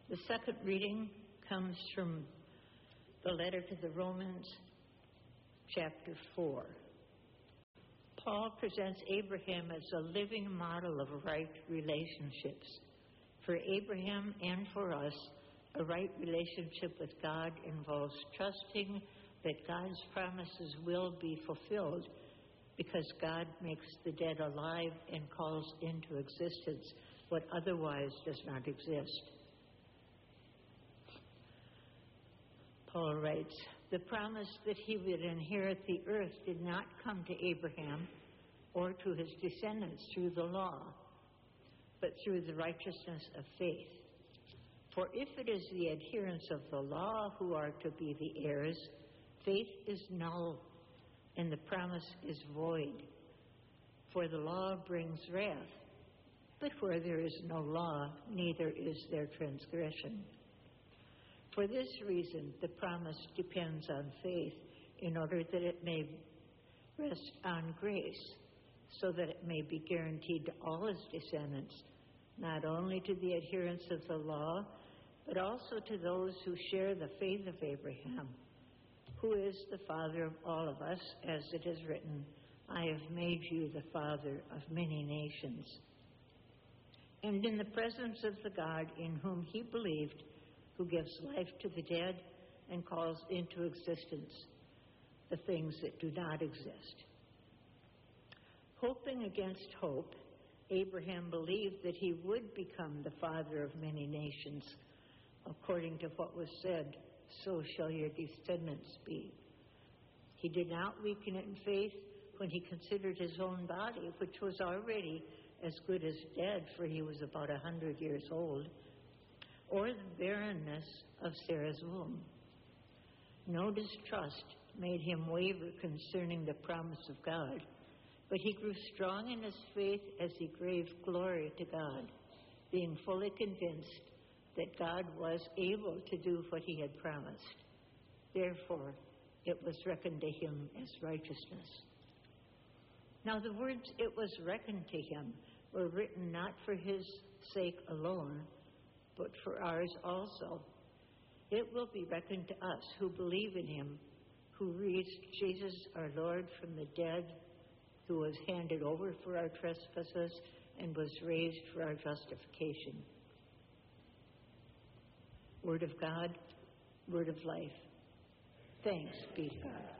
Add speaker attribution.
Speaker 1: The second reading comes from the letter to the Romans, chapter 4. Paul presents Abraham as a living model of right relationships. For Abraham and for us, a right relationship with God involves trusting that God's promises will be fulfilled because God makes the dead alive and calls into existence what otherwise does not exist. Paul writes, "The promise that he would inherit the earth did not come to Abraham or to his descendants through the law, but through the righteousness of faith. For if it is the adherents of the law who are to be the heirs, faith is null and the promise is void. For the law brings wrath, but where there is no law, neither is there transgression. For this reason, the promise depends on faith, in order that it may rest on grace, so that it may be guaranteed to all his descendants, not only to the adherents of the law, but also to those who share the faith of Abraham, who is the father of all of us, as it is written, 'I have made you the father of many nations.' And in the presence of the God in whom he believed, who gives life to the dead and calls into existence the things that do not exist. Hoping against hope, Abraham believed that he would become the father of many nations, according to what was said, 'So shall your descendants be.' He did not weaken in faith when he considered his own body, which was already as good as dead, for he was about 100 years old, or the barrenness of Sarah's womb. No distrust made him waver concerning the promise of God, but he grew strong in his faith as he gave glory to God, being fully convinced that God was able to do what he had promised. Therefore, it was reckoned to him as righteousness. Now the words 'it was reckoned to him' were written not for his sake alone, but for ours also. It will be reckoned to us who believe in him, who raised Jesus our Lord from the dead, who was handed over for our trespasses and was raised for our justification." Word of God, word of life. Thanks be to God.